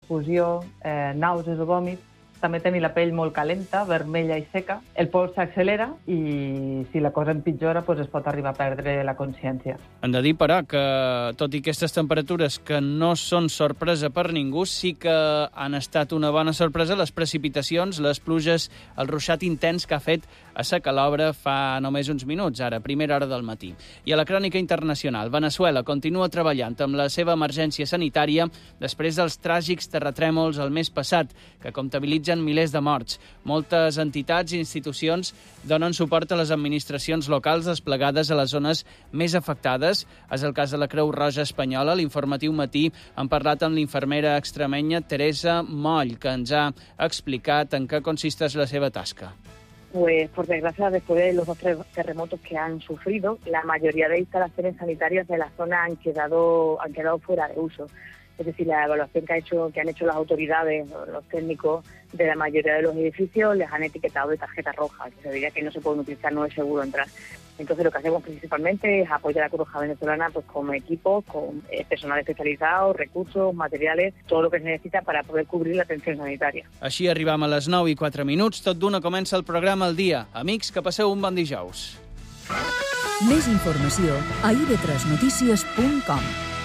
confusió, nàusees o vòmits. També tenir la pell molt calenta, vermella i seca. El pols s'accelera i si la cosa empitjora es pot arribar a perdre la consciència. Hem de dir, però, que tot i aquestes temperatures que no són sorpresa per ningú, sí que han estat una bona sorpresa les precipitacions, les pluges, el ruixat intens que ha fet a Sa Calobra fa només uns minuts, ara, primera hora del matí. I a la crònica internacional, Veneçuela continua treballant amb la seva emergència sanitària després dels tràgics terratrèmols el mes passat, que comptabilitzen milers de morts. Moltes entitats i institucions donen suport a les administracions locals desplegades a les zones més afectades. És el cas de la Creu Roja Espanyola. A l'Informatiu Matí hem parlat amb l'infermera extremenya Teresa Moll, que ens ha explicat en què consisteix la seva tasca. Pues, por desgracia, después de los 2 terremotos que han sufrido, la mayoría de instalaciones sanitarias de la zona han quedado fuera de uso. Es decir, la evaluación que han hecho las autoridades, los técnicos de la mayoría de los edificios, les han etiquetado de tarjeta roja, que se diría que no se pueden utilizar, no es seguro entrar. Entonces, lo que hacemos principalmente es apoyar a la Cruz Roja venezolana pues, con equipos, con personal especializado, recursos, materiales, todo lo que se necesita para poder cubrir la atención sanitaria. Així arribam a les 9:04. Tot d'una comença el programa al dia. Amics, que passeu un bon dijous. Més informació a ib3notícies.com.